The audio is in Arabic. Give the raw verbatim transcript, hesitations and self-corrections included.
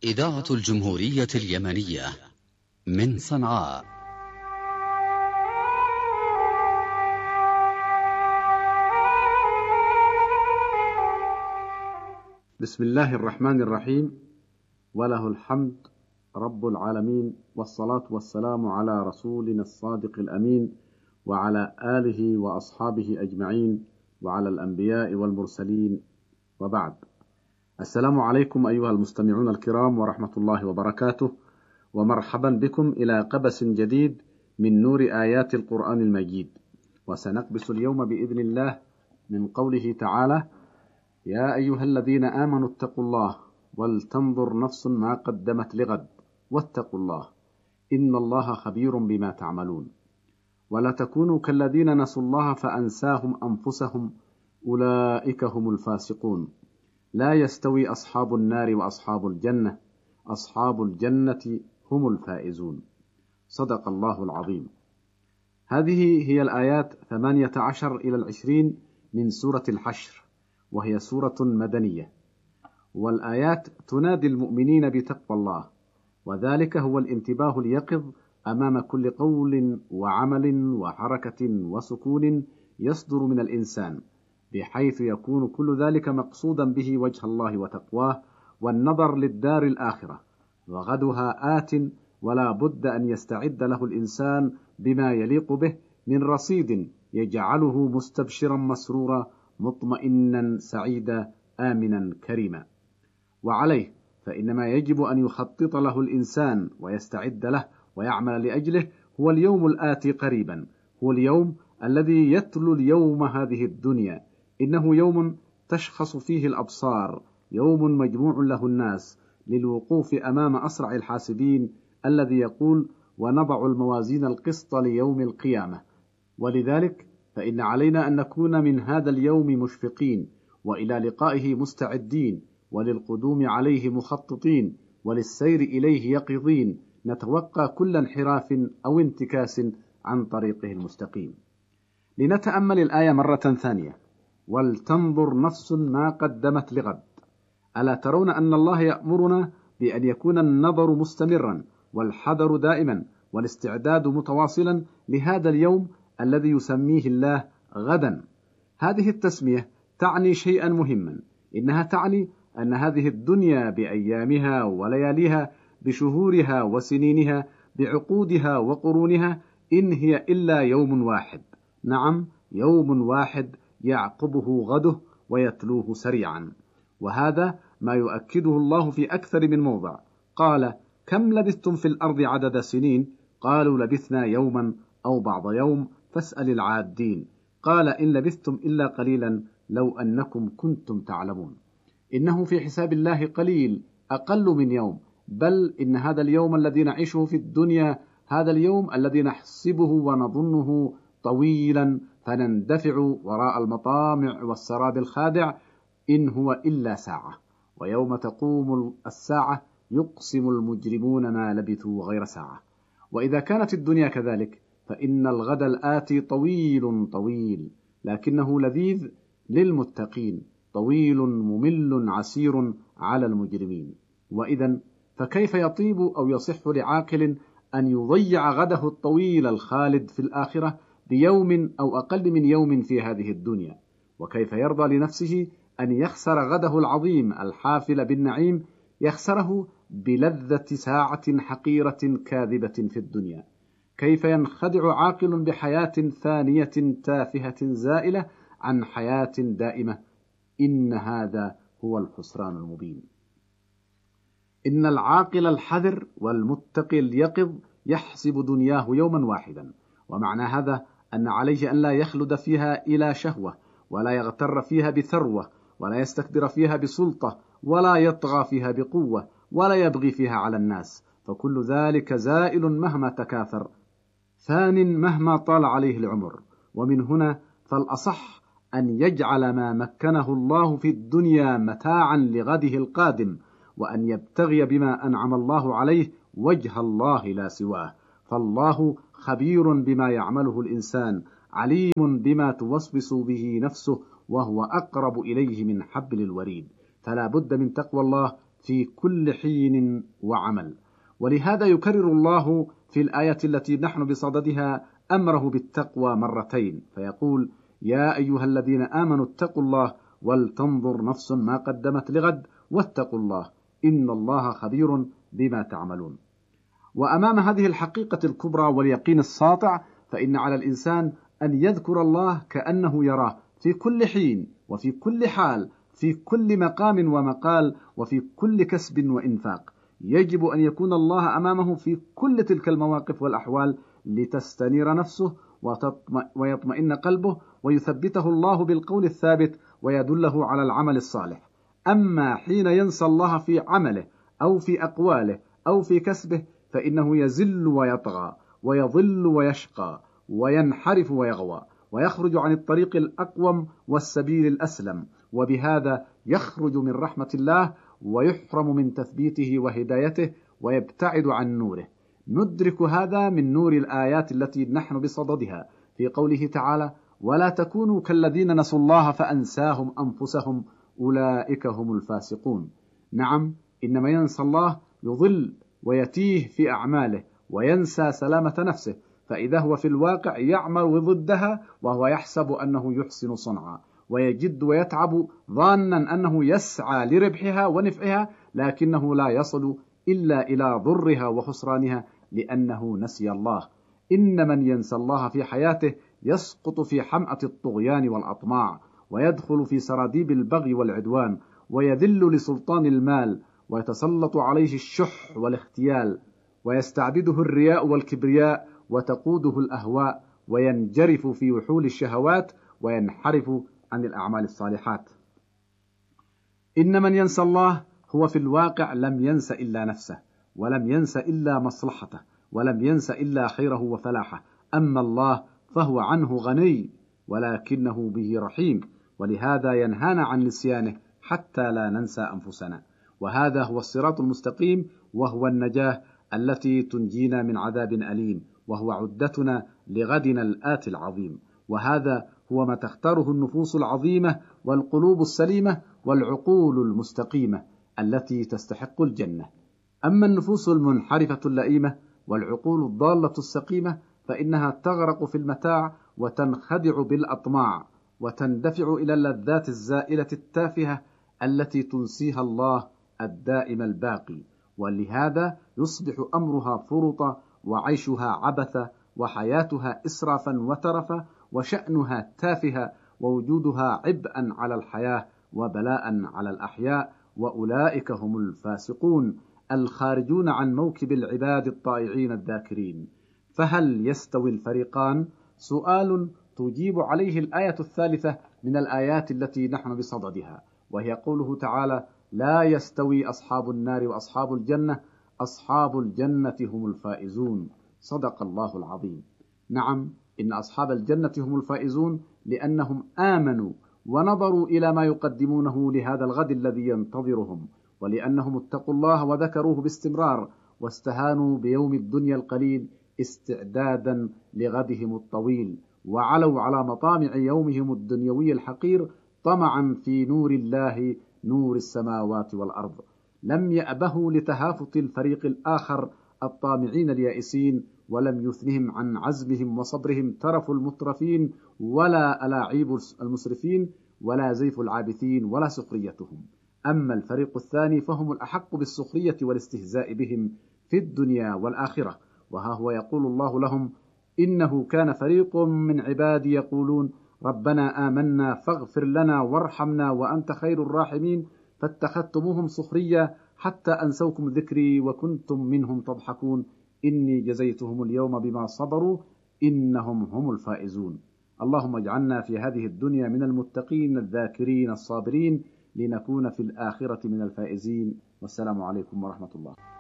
إذاعة الجمهورية اليمنية من صنعاء. بسم الله الرحمن الرحيم، وله الحمد رب العالمين، والصلاة والسلام على رسولنا الصادق الأمين وعلى آله وأصحابه أجمعين وعلى الأنبياء والمرسلين، وبعد. السلام عليكم أيها المستمعون الكرام ورحمة الله وبركاته، ومرحبا بكم إلى قبس جديد من نور آيات القرآن المجيد. وسنقبس اليوم بإذن الله من قوله تعالى: يا أيها الذين آمنوا اتقوا الله ولتنظر نفس ما قدمت لغد واتقوا الله إن الله خبير بما تعملون. ولا تكونوا كالذين نسوا الله فأنساهم أنفسهم أولئك هم الفاسقون. لا يستوي أصحاب النار وأصحاب الجنة، أصحاب الجنة هم الفائزون. صدق الله العظيم. هذه هي الآيات ثمانية عشر إلى العشرين من سورة الحشر، وهي سورة مدنية، والآيات تنادي المؤمنين بتقوى الله، وذلك هو الانتباه اليقظ أمام كل قول وعمل وحركة وسكون يصدر من الإنسان، بحيث يكون كل ذلك مقصودا به وجه الله وتقواه والنظر للدار الآخرة، وغدها آت، ولا بد أن يستعد له الإنسان بما يليق به من رصيد يجعله مستبشرا مسرورا مطمئنا سعيدا آمنا كريما. وعليه فإنما يجب أن يخطط له الإنسان ويستعد له ويعمل لأجله هو اليوم الآتي قريبا، هو اليوم الذي يتلو اليوم هذه الدنيا. إنه يوم تشخص فيه الأبصار، يوم مجموع له الناس للوقوف أمام أسرع الحاسبين الذي يقول: ونضع الموازين القسط ليوم القيامة. ولذلك فإن علينا أن نكون من هذا اليوم مشفقين، وإلى لقائه مستعدين، وللقدوم عليه مخططين، وللسير إليه يقظين، نتوقع كل انحراف أو انتكاس عن طريقه المستقيم. لنتأمل الآية مرة ثانية: ولتنظر نفس ما قدمت لغد. ألا ترون أن الله يأمرنا بأن يكون النظر مستمرا والحذر دائما والاستعداد متواصلا لهذا اليوم الذي يسميه الله غدا. هذه التسمية تعني شيئا مهما، إنها تعني أن هذه الدنيا بأيامها ولياليها، بشهورها وسنينها، بعقودها وقرونها، إن هي إلا يوم واحد. نعم، يوم واحد يعقبه غده ويتلوه سريعا. وهذا ما يؤكده الله في أكثر من موضع. قال: كم لبثتم في الأرض عدد سنين؟ قالوا لبثنا يوما أو بعض يوم فاسأل العادين. قال: إن لبثتم إلا قليلا لو أنكم كنتم تعلمون. إنه في حساب الله قليل، أقل من يوم، بل إن هذا اليوم الذي نعيشه في الدنيا، هذا اليوم الذي نحسبه ونظنه طويلا فنندفع وراء المطامع والسراب الخادع، إن هو إلا ساعة. ويوم تقوم الساعة يقسم المجرمون ما لبثوا غير ساعة. وإذا كانت الدنيا كذلك، فإن الغد الآتي طويل طويل، لكنه لذيذ للمتقين، طويل ممل عسير على المجرمين. وإذا فكيف يطيب أو يصح لعاقل أن يضيع غده الطويل الخالد في الآخرة بيوم أو أقل من يوم في هذه الدنيا؟ وكيف يرضى لنفسه أن يخسر غده العظيم الحافل بالنعيم، يخسره بلذة ساعة حقيرة كاذبة في الدنيا؟ كيف ينخدع عاقل بحياة ثانية تافهة زائلة عن حياة دائمة؟ إن هذا هو الخسران المبين. إن العاقل الحذر والمتقي اليقظ يحسب دنياه يوما واحدا، ومعنى هذا أن عليه أن لا يخلد فيها إلى شهوة، ولا يغتر فيها بثروة، ولا يستكبر فيها بسلطة، ولا يطغى فيها بقوة، ولا يبغي فيها على الناس، فكل ذلك زائل مهما تكاثر، ثان مهما طال عليه العمر. ومن هنا فالأصح أن يجعل ما مكنه الله في الدنيا متاعا لغده القادم، وأن يبتغي بما أنعم الله عليه وجه الله لا سواه، فالله خبير بما يعمله الإنسان، عليم بما توسوس به نفسه، وهو أقرب إليه من حبل الوريد. فلا بد من تقوى الله في كل حين وعمل. ولهذا يكرر الله في الآية التي نحن بصددها أمره بالتقوى مرتين، فيقول: يا أيها الذين آمنوا اتقوا الله ولتنظر نفس ما قدمت لغد واتقوا الله إن الله خبير بما تعملون. وأمام هذه الحقيقة الكبرى واليقين الساطع، فإن على الإنسان أن يذكر الله كأنه يراه في كل حين وفي كل حال، في كل مقام ومقال، وفي كل كسب وإنفاق. يجب أن يكون الله أمامه في كل تلك المواقف والأحوال لتستنير نفسه ويطمئن قلبه ويثبته الله بالقول الثابت ويدله على العمل الصالح. أما حين ينسى الله في عمله أو في أقواله أو في كسبه فإنه يزل ويطغى ويضل ويشقى وينحرف ويغوى ويخرج عن الطريق الأقوم والسبيل الأسلم، وبهذا يخرج من رحمة الله ويحرم من تثبيته وهدايته ويبتعد عن نوره. ندرك هذا من نور الآيات التي نحن بصددها في قوله تعالى: ولا تكونوا كالذين نسوا الله فأنساهم أنفسهم أولئك هم الفاسقون. نعم، إنما ينسى الله يضل ويتيه في أعماله وينسى سلامة نفسه، فإذا هو في الواقع يعمل ضدها وهو يحسب أنه يحسن صنعا، ويجد ويتعب ظانا أنه يسعى لربحها ونفعها، لكنه لا يصل إلا إلى ضرها وخسرانها لأنه نسي الله. إن من ينسى الله في حياته يسقط في حمأة الطغيان والأطماع، ويدخل في سراديب البغي والعدوان، ويذل لسلطان المال، ويتسلط عليه الشح والاختيال، ويستعبده الرياء والكبرياء، وتقوده الأهواء، وينجرف في وحول الشهوات، وينحرف عن الأعمال الصالحات. إن من ينسى الله هو في الواقع لم ينس إلا نفسه، ولم ينس إلا مصلحته، ولم ينس إلا خيره وفلاحه. أما الله فهو عنه غني ولكنه به رحيم، ولهذا ينهانا عن نسيانه حتى لا ننسى أنفسنا. وهذا هو الصراط المستقيم، وهو النجاة التي تنجينا من عذاب أليم، وهو عدتنا لغدنا الآتي العظيم. وهذا هو ما تختاره النفوس العظيمة والقلوب السليمة والعقول المستقيمة التي تستحق الجنة. أما النفوس المنحرفة اللئيمة والعقول الضالة السقيمة فإنها تغرق في المتاع وتنخدع بالأطماع وتندفع إلى اللذات الزائلة التافهة التي تنسيها الله الدائم الباقي، ولهذا يصبح أمرها فرطا وعيشها عبثا وحياتها إسرافا وترفا وشأنها تافها ووجودها عبئا على الحياة وبلاء على الأحياء. وأولئك هم الفاسقون الخارجون عن موكب العباد الطائعين الذاكرين. فهل يستوي الفريقان؟ سؤال تجيب عليه الآية الثالثة من الآيات التي نحن بصددها، وهي قوله تعالى: لا يستوي أصحاب النار وأصحاب الجنة أصحاب الجنة هم الفائزون. صدق الله العظيم. نعم، إن أصحاب الجنة هم الفائزون لأنهم آمنوا ونظروا إلى ما يقدمونه لهذا الغد الذي ينتظرهم، ولأنهم اتقوا الله وذكروه باستمرار واستهانوا بيوم الدنيا القليل استعدادا لغدهم الطويل، وعلوا على مطامع يومهم الدنيوي الحقير طمعا في نور الله نور السماوات والأرض. لم يأبهوا لتهافت الفريق الآخر الطامعين اليائسين، ولم يثنهم عن عزمهم وصبرهم ترف المترفين ولا ألاعيب المسرفين ولا زيف العابثين ولا سخريتهم. أما الفريق الثاني فهم الأحق بالسخرية والاستهزاء بهم في الدنيا والآخرة. وها هو يقول الله لهم: إنه كان فريق من عبادي يقولون ربنا آمنا فاغفر لنا وارحمنا وأنت خير الراحمين فاتخذتموهم سخريا حتى أنسوكم ذكري وكنتم منهم تضحكون إني جزيتهم اليوم بما صبروا إنهم هم الفائزون. اللهم اجعلنا في هذه الدنيا من المتقين الذاكرين الصابرين لنكون في الآخرة من الفائزين. والسلام عليكم ورحمة الله.